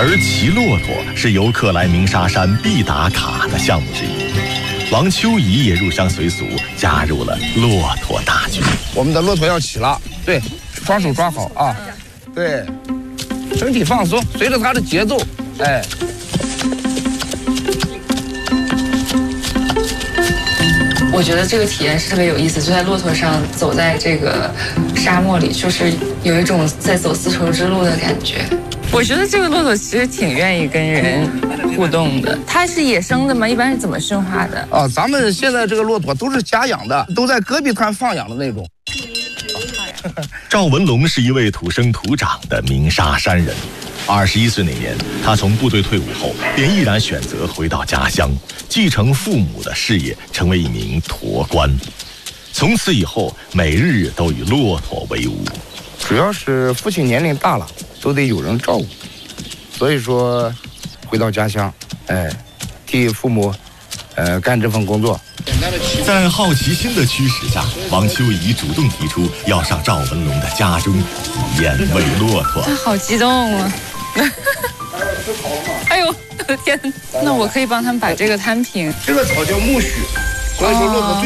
而骑骆驼是游客来鸣沙山必打卡的项目之一。王秋怡也入乡随俗，加入了骆驼大军。 我们的骆驼要起了，对，双手抓好啊，对，身体放松，随着它的节奏，哎。 我觉得这个体验是特别有意思，就在骆驼上走在这个沙漠里，就是有一种在走丝绸之路的感觉。我觉得这个骆驼其实挺愿意跟人互动的。它是野生的吗？一般是怎么驯化的？ 啊，咱们现在这个骆驼都是家养的，都在戈壁滩放养的那种。 赵文龙是一位土生土长的鸣沙山人。21岁那年，他从部队退伍后，便毅然选择回到家乡，继承父母的事业，成为一名驼官。从此以后，每日都与骆驼为伍。 主要是父亲年龄大了，都得有人照顾，所以说回到家乡，替父母，干这份工作。 在好奇心的驱使下，王秋怡主动提出要上赵文龙的家中体验喂骆驼。 他好激动啊！哎呦，我的天！那我可以帮他们把这个摊平。 这个草叫苜蓿，所以说骆驼最